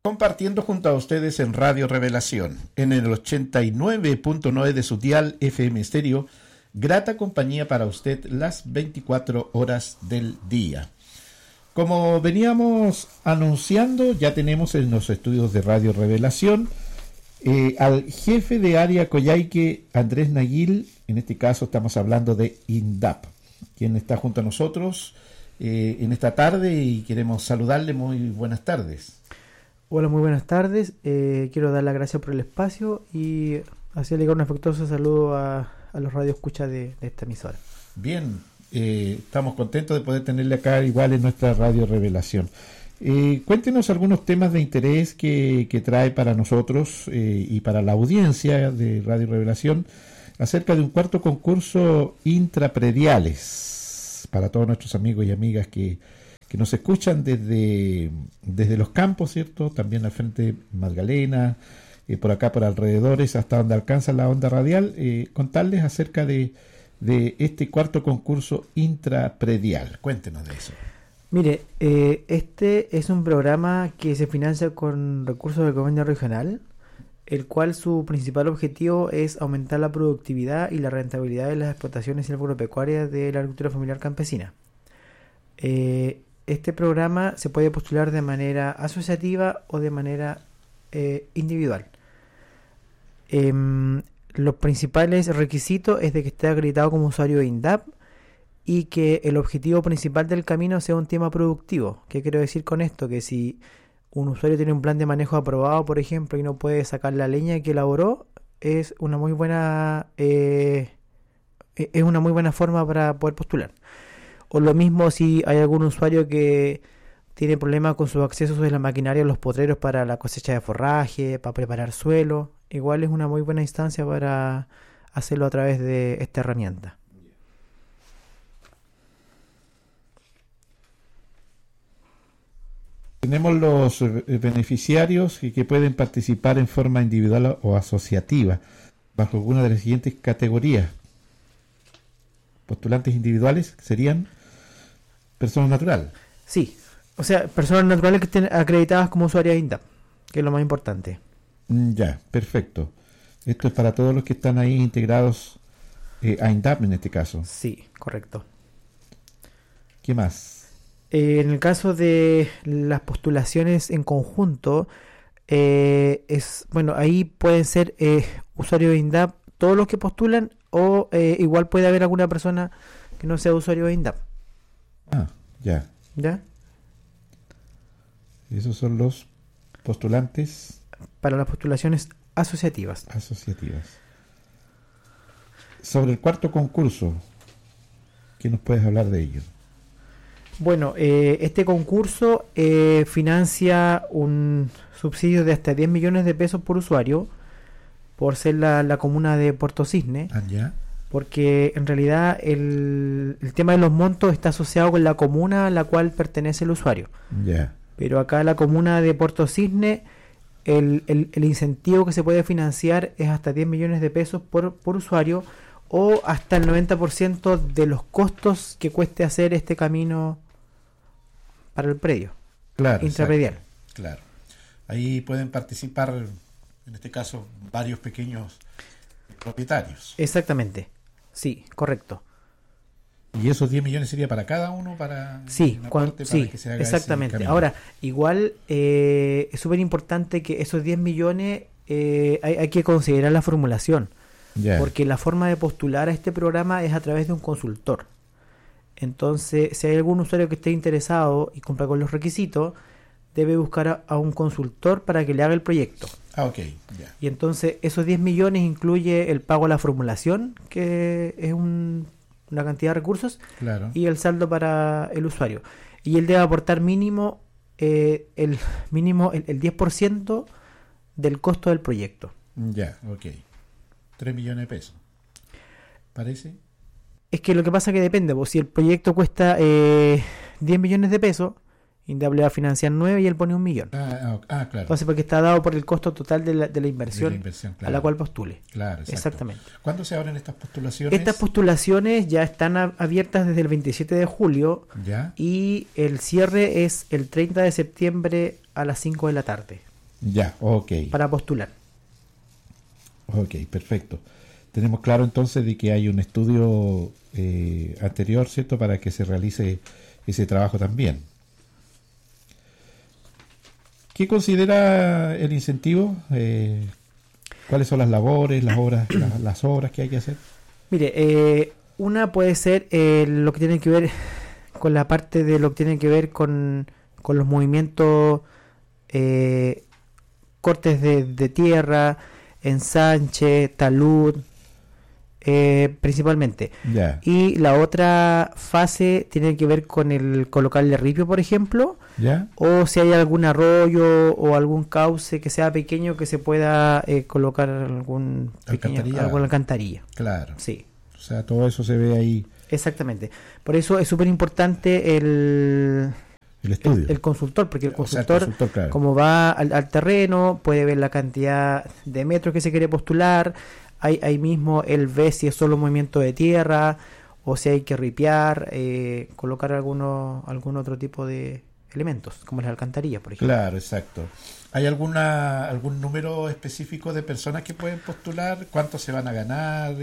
Compartiendo junto a ustedes en Radio Revelación, en el 89.9 de su dial FM Estéreo, grata compañía para usted las 24 horas del día. Como veníamos anunciando, ya tenemos en los estudios de Radio Revelación al jefe de área Coyhaique, Andrés Naguil. En este caso estamos hablando de INDAP, quien está junto a nosotros en esta tarde y queremos saludarle. Muy buenas tardes. Hola, muy buenas tardes. Quiero dar las gracias por el espacio y hacerle un afectuoso saludo a los radioescuchas de esta emisora. Bien, estamos contentos de poder tenerle acá igual en nuestra Radio Revelación. Cuéntenos algunos temas de interés que trae para nosotros y para la audiencia de Radio Revelación acerca de un cuarto concurso intraprediales para todos nuestros amigos y amigas que nos escuchan desde los campos, ¿cierto? También al frente Magdalena, por acá por alrededores, hasta donde alcanza la onda radial, contarles acerca de este cuarto concurso intrapredial. Cuéntenos de eso. Mire, este es un programa que se financia con recursos del gobierno regional, el cual su principal objetivo es aumentar la productividad y la rentabilidad de las explotaciones agropecuarias de la agricultura familiar campesina. Este programa se puede postular de manera asociativa o de manera individual. Los principales requisitos es de que esté acreditado como usuario de INDAP y que el objetivo principal del camino sea un tema productivo. ¿Qué quiero decir con esto? Que si un usuario tiene un plan de manejo aprobado, por ejemplo, y no puede sacar la leña que elaboró, es una muy buena forma para poder postular. O lo mismo si hay algún usuario que tiene problemas con sus accesos de la maquinaria a los potreros para la cosecha de forraje, para preparar suelo. Igual es una muy buena instancia para hacerlo a través de esta herramienta. Tenemos los beneficiarios que pueden participar en forma individual o asociativa bajo alguna de las siguientes categorías. Postulantes individuales serían personas naturales. Sí, o sea, personas naturales que estén acreditadas como usuarias de INDAP, que es lo más importante. Ya, perfecto. Esto es para todos los que están ahí integrados a INDAP en este caso. Sí, correcto. ¿Qué más? En el caso de las postulaciones en conjunto, ahí pueden ser usuarios de INDAP todos los que postulan o igual puede haber alguna persona que no sea usuario de INDAP. Ah, ya. ¿Ya? Esos son los postulantes para las postulaciones asociativas. Sobre el cuarto concurso, ¿qué nos puedes hablar de ello? Bueno, este concurso financia un subsidio de hasta 10 millones de pesos por usuario, por ser la comuna de Puerto Cisne. Ah, ya. Porque en realidad el tema de los montos está asociado con la comuna a la cual pertenece el usuario. Ya. Pero acá la comuna de Puerto Cisne, el incentivo que se puede financiar es hasta 10 millones de pesos por usuario o hasta el 90% de los costos que cueste hacer este camino para el predio. Claro. Intrapredial. Claro. Ahí pueden participar, en este caso, varios pequeños propietarios. Exactamente. Sí, correcto. ¿Y esos 10 millones sería para cada uno? Sí, para que se haga exactamente. Ahora, igual es súper importante que esos 10 millones hay que considerar la formulación. Yeah. Porque la forma de postular a este programa es a través de un consultor. Entonces, si hay algún usuario que esté interesado y cumpla con los requisitos, debe buscar a un consultor para que le haga el proyecto. Ah, ok. Yeah. Y entonces esos 10 millones incluye el pago a la formulación, que es una cantidad de recursos, claro, y el saldo para el usuario. Y él debe aportar mínimo el 10% del costo del proyecto. Ya, ok. 3 millones de pesos. ¿Parece? Es que lo que pasa es que depende, pues, si el proyecto cuesta 10 millones de pesos, INDAP le va a financiar 9 y él pone 1 millón. Claro. Entonces, porque está dado por el costo total de la inversión, claro, a la cual postule. Claro, exactamente. ¿Cuándo se abren estas postulaciones? Estas postulaciones ya están abiertas desde el 27 de julio. ¿Ya? Y el cierre es el 30 de septiembre a las 5 de la tarde. Ya, ok. para postular. Ok, perfecto. Tenemos claro entonces de que hay un estudio anterior, ¿cierto?, para que se realice ese trabajo también. ¿Qué considera el incentivo? ¿Cuáles son las labores, las obras, las obras que hay que hacer? Mire, una puede ser lo que tiene que ver con la parte de lo que tiene que ver con los movimientos, cortes de tierra, ensanche, talud, principalmente. Ya, Y la otra fase tiene que ver con el colocarle ripio, por ejemplo, ya, o si hay algún arroyo o algún cauce que sea pequeño que se pueda colocar alguna alcantarilla. claro. Sí, O sea, todo eso se ve ahí, exactamente. Por eso es súper importante el estudio. el consultor, porque el O sea, el consultor, consultor, claro. como va al terreno, puede ver la cantidad de metros que se quiere postular. Ahí mismo él ve si es solo movimiento de tierra o si hay que ripiar, colocar algún otro tipo de elementos, como las alcantarillas, por ejemplo. Claro, exacto. ¿Hay algún número específico de personas que pueden postular? ¿Cuántos se van a ganar?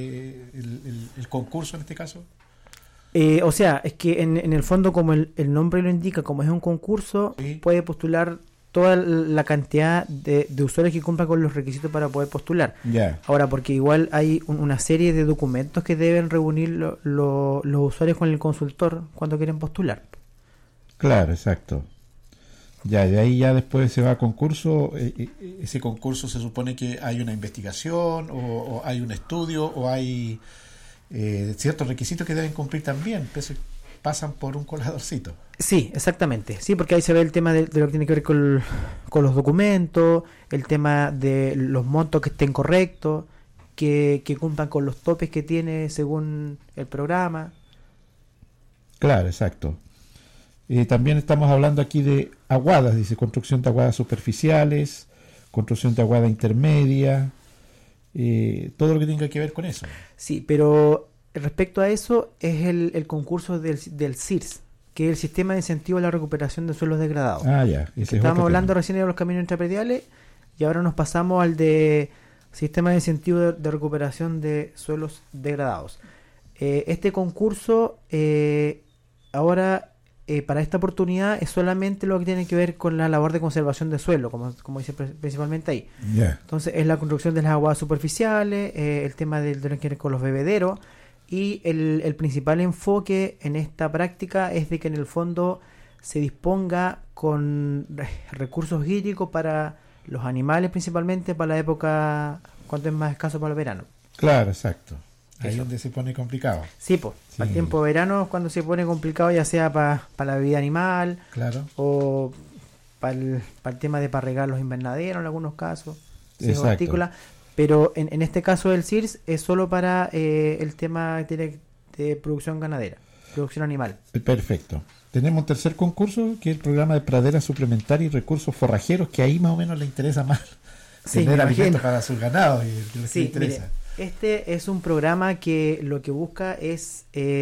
¿El concurso en este caso? O sea, es que en el fondo, como el nombre lo indica, como es un concurso, Sí. puede postular toda la cantidad de usuarios que cumplan con los requisitos para poder postular. Ya, Ahora, porque igual hay una serie de documentos que deben reunir los usuarios con el consultor cuando quieren postular. claro, exacto. Ya, de ahí ya después se va a concurso. Ese concurso se supone que hay una investigación o hay un estudio o hay ciertos requisitos que deben cumplir también. Entonces pasan por un coladorcito. Sí, exactamente. Sí, porque ahí se ve el tema de lo que tiene que ver con los documentos, el tema de los montos que estén correctos, que cumplan con los topes que tiene según el programa. Claro, exacto. También estamos hablando aquí de aguadas, dice construcción de aguadas superficiales, construcción de aguada intermedia, todo lo que tenga que ver con eso. Sí, pero respecto a eso es el concurso del CIRS, que es el Sistema de Incentivo a la Recuperación de Suelos Degradados. Ah, ya. Ese es Estábamos otro hablando tema. recién de los caminos intraprediales y ahora nos pasamos al de Sistema de Incentivo de Recuperación de Suelos Degradados. Este concurso ahora para esta oportunidad es solamente lo que tiene que ver con la labor de conservación de suelo, como dice principalmente ahí. Ya, Entonces es la construcción de las aguas superficiales, el tema de lo que tiene que ver con los bebederos, y el principal enfoque en esta práctica es de que en el fondo se disponga con recursos hídricos para los animales, principalmente para la época cuando es más escaso para el verano. claro, exacto. Ahí es Eso. donde se pone complicado. Sí, pues, Sí. al tiempo de verano es cuando se pone complicado, ya sea para la vida animal Claro, o para el tema de para regar los invernaderos en algunos casos, si es exacto. hortícola. Pero en este caso del CIRS es solo para el tema de producción ganadera, producción animal. Perfecto. Tenemos un tercer concurso, que es el programa de praderas suplementarias y recursos forrajeros, que ahí más o menos le interesa más Sí, tener me alimentos imagino. para sus ganados y lo que le Sí, interesa. mire, este es un programa que lo que busca es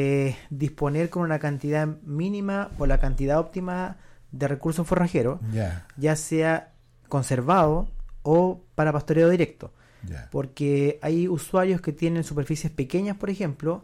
disponer con una cantidad mínima o la cantidad óptima de recursos forrajeros, Ya, ya sea conservado o para pastoreo directo. ya. Porque hay usuarios que tienen superficies pequeñas, por ejemplo,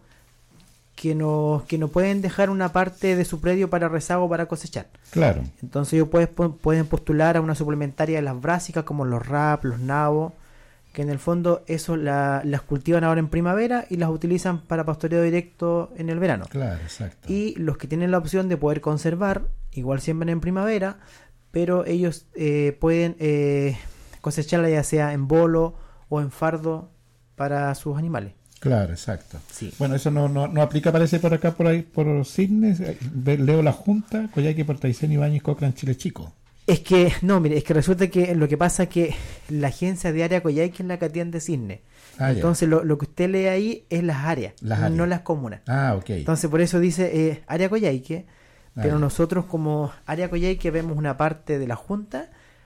que no pueden dejar una parte de su predio para rezago para cosechar. Claro, Entonces ellos pueden postular a una suplementaria de las brásicas como los RAP, los nabos, que en el fondo eso las cultivan ahora en primavera y las utilizan para pastoreo directo en el verano. claro, exacto. Y los que tienen la opción de poder conservar, igual siembran en primavera, pero ellos pueden cosecharla ya sea en bolo o en fardo para sus animales. Claro, exacto. Sí. Bueno, eso no aplica, parece, por acá, por ahí, por Cisnes. Leo la Junta, Coyhaique, Portaicén, Ibáñez, Cochrane, Chile Chico. Es que, no, mire, es que resulta que lo que pasa es que la agencia de área Coyhaique es la que atiende Cisne. Ah, ya. Entonces lo que usted lee ahí es las áreas, Las áreas. no las comunas. Ah, ok. Entonces por eso dice área Coyhaique, pero ya. nosotros como área Coyhaique vemos una parte de la Junta,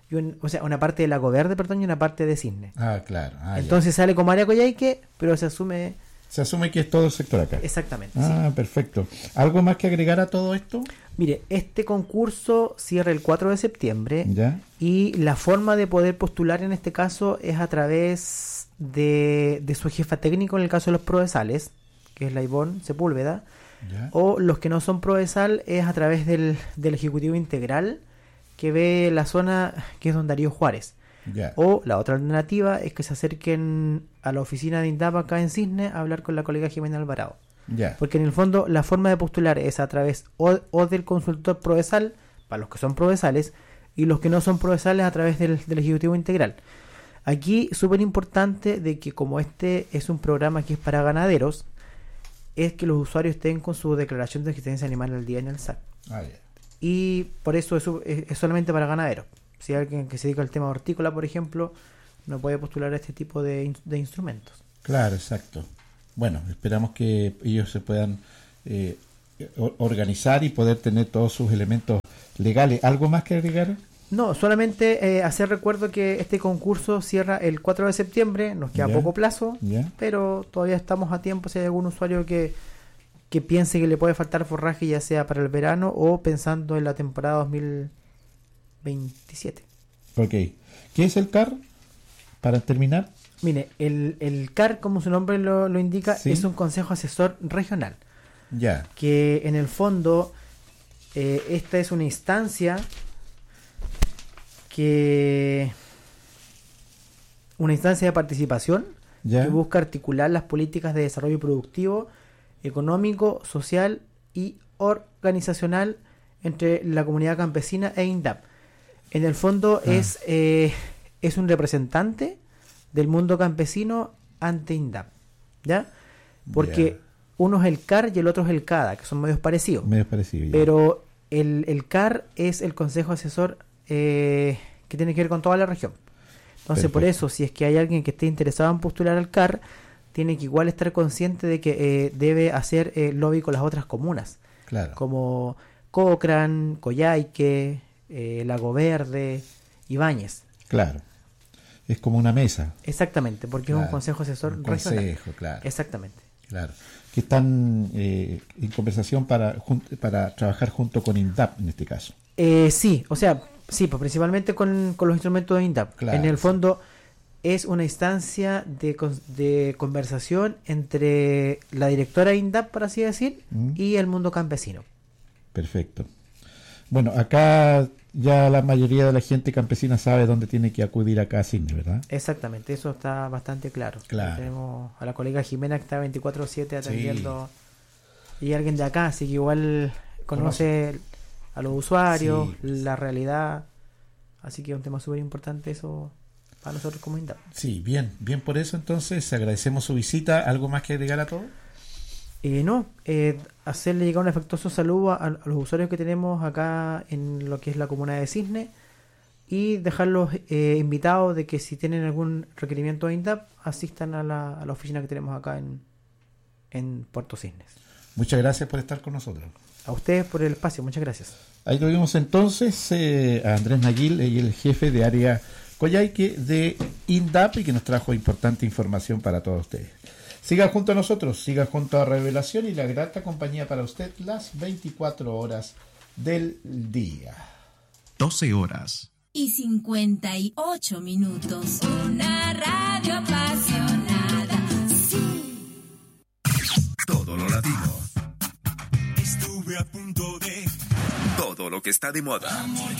o sea, una parte de Lago Verde, perdón, y una parte de Cisne. Ah, claro. Ah, ya. Entonces sale como área Coyhaique, pero se asume Se asume que es todo el sector acá. Exactamente. Ah, sí. Perfecto. ¿Algo más que agregar a todo esto? Mire, este concurso cierra el 4 de septiembre Ya. y la forma de poder postular en este caso es a través de su jefa técnico en el caso de los provesales, que es la Ivonne Sepúlveda, Ya. o los que no son provesal es a través del Ejecutivo Integral que ve la zona que es don Darío Juárez. Ya. O la otra alternativa es que se acerquen a la oficina de INDAP acá en Cisne a hablar con la colega Jimena Alvarado. Ya. Porque en el fondo la forma de postular es a través o del consultor provesal, para los que son provesales, y los que no son provesales a través del Ejecutivo Integral. Aquí, súper importante de que como este es un programa que es para ganaderos, es que los usuarios estén con su declaración de existencia animal al día en el SAC. Ah, ya. Y por eso es solamente para ganaderos. Si hay alguien que se dedica al tema hortícola, por ejemplo, no puede postular a este tipo de instrumentos. Claro, exacto. Bueno, esperamos que ellos se puedan organizar y poder tener todos sus elementos legales. ¿Algo más que agregar? No, solamente hacer recuerdo que este concurso cierra el 4 de septiembre, nos queda Ya. poco plazo, Ya. pero todavía estamos a tiempo si hay algún usuario que piense que le puede faltar forraje, ya sea para el verano o pensando en la temporada 2027. Ok. ¿Qué es el CAR? Para terminar. Mire, el CAR, como su nombre lo indica, Sí. es un consejo asesor regional, Ya. que en el fondo esta es una instancia de participación Ya. que busca articular las políticas de desarrollo productivo, económico, social y organizacional entre la comunidad campesina e INDAP. En el fondo es un representante del mundo campesino ante INDAP, ¿ya? Porque Ya. uno es el CAR y el otro es el CADA, que son medios parecidos. Me es parecido. Ya. Pero el CAR es el consejo asesor que tiene que ver con toda la región. Entonces, por Perfecto. eso, si es que hay alguien que esté interesado en postular al CAR, tiene que igual estar consciente de que debe hacer lobby con las otras comunas, Claro. como Cochrane, Coyhaique, Lago Verde, Ibáñez. Claro. Es como una mesa. Exactamente, porque es Claro. un consejo asesor Un regional. consejo, claro. Exactamente. Claro. Que están en conversación para trabajar junto con INDAP en este caso. Sí, o sea, sí, pues principalmente con los instrumentos de INDAP. Claro, En el sí. fondo es una instancia de conversación entre la directora de INDAP, por así decir, y el mundo campesino. Perfecto. Bueno, acá ya la mayoría de la gente campesina sabe dónde tiene que acudir acá a Cisne, ¿verdad? Exactamente, eso está bastante claro. Claro. Tenemos a la colega Jimena que está 24/7 atendiendo y alguien de acá, así que igual conoce a los usuarios, Sí, pues. la realidad, así que es un tema súper importante eso para nosotros como INDAP. Sí, bien por eso entonces agradecemos su visita. ¿Algo más que agregar a todo? Hacerle llegar un afectuoso saludo a los usuarios que tenemos acá en lo que es la comuna de Cisne y dejarlos invitados de que si tienen algún requerimiento de INDAP asistan a la oficina que tenemos acá en Puerto Cisnes. Muchas gracias por estar con nosotros. A ustedes por el espacio, muchas gracias. Ahí tuvimos entonces a Andrés Naguil, el jefe de área Coyhaique de INDAP y que nos trajo importante información para todos ustedes. Siga junto a nosotros, siga junto a Revelación y la grata compañía para usted las 24 horas del día. 12 horas. Y 58 minutos. Una radio apasionada. Sí. Todo lo latino. Estuve a punto de Todo lo que está de moda.